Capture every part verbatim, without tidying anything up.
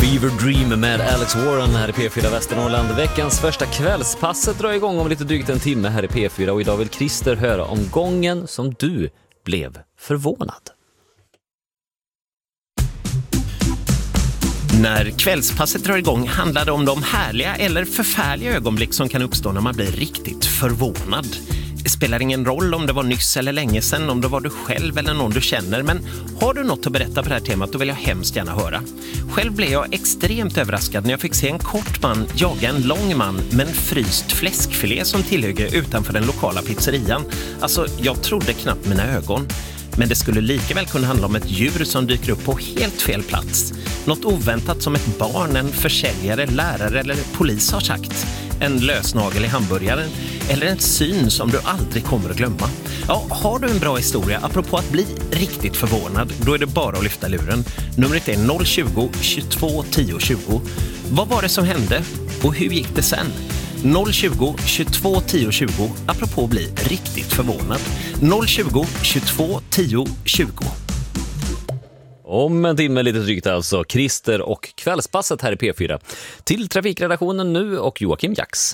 Fever Dream med Alex Warren här i P fyra Västernorrland. Veckans första kvällspasset drar igång om lite drygt en timme här i P fyra. Och idag vill Christer höra om gången som du blev förvånad. När kvällspasset drar igång handlar det om de härliga eller förfärliga ögonblick som kan uppstå när man blir riktigt förvånad. Det spelar ingen roll om det var nyss eller länge sedan, om det var du själv eller någon du känner. Men har du något att berätta på det här temat, då vill jag hemskt gärna höra. Själv blev jag extremt överraskad när jag fick se en kort man jaga en lång man med en fryst fläskfilé som tillhygge utanför den lokala pizzerian. Alltså, jag trodde knappt mina ögon. Men det skulle lika väl kunna handla om ett djur som dyker upp på helt fel plats. Något oväntat som ett barn, en försäljare, lärare eller polis har sagt. En lösnagel i hamburgaren eller en syn som du aldrig kommer att glömma. Ja, har du en bra historia apropå att bli riktigt förvånad, då är det bara att lyfta luren. Numret är noll tjugo, tjugotvå, tio, tjugo. Vad var det som hände och hur gick det sen? noll tjugo, tjugotvå, tio, tjugo apropå att bli riktigt förvånad. noll tjugo, tjugotvå, tio, tjugo. Om en timme lite drygt alltså, Christer och kvällspasset här i P fyra. Till trafikredaktionen nu och Joakim Jax.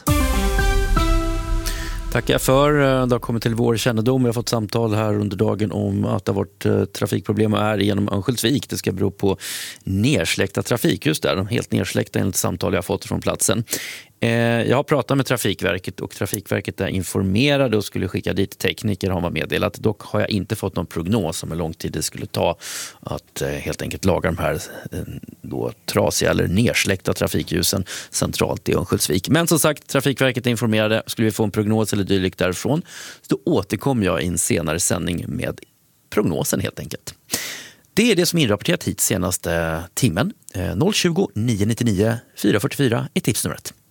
Tackar för. Det har kommit till vår kännedom. Vi har fått samtal här under dagen om att det har varit trafikproblem och är genom Örnsköldsvik. Det ska bero på nersläckta trafikljus där. De helt nersläckta enligt samtal jag har fått från platsen. Jag har pratat med Trafikverket och Trafikverket är informerade och skulle skicka dit tekniker, har man meddelat. Dock har jag inte fått någon prognos om hur lång tid det skulle ta att helt enkelt laga de här då trasiga eller nersläckta trafikljusen centralt i Örnsköldsvik. Men som sagt, Trafikverket är informerade. Skulle vi få en prognos eller dylikt därifrån, så då återkommer jag i en senare sändning med prognosen helt enkelt. Det är det som är inrapporterat hit senaste timmen. noll tjugo, nio nio nio, fyra fyra fyra är tipsnumret.